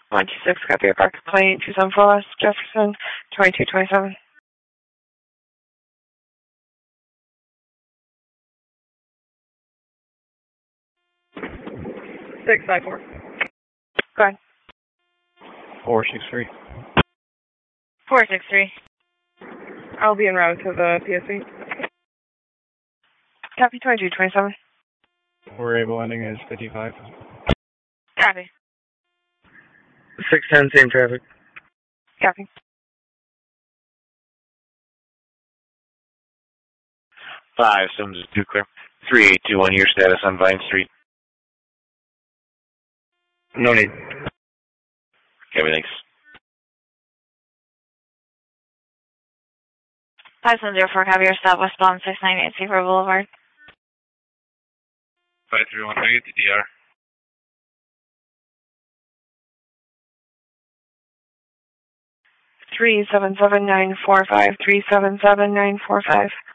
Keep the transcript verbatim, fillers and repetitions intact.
one two six, copy your park complaint, two seven four West Jefferson, twenty-two twenty-seven. six five four. Go ahead. four six three. four six three. I'll be en route to the P S C. Copy twenty-two twenty-seven. Variable ending is fifty-five. Copy. six ten, same traffic. Copy. five seven two clear. three eight two one, your status on Vine Street. No need. Okay, thanks. five seven zero four, copy your stop westbound six ninety-eight Seaford Boulevard. five three one, can I get the D R? three seven seven nine four five, three seven seven nine four five.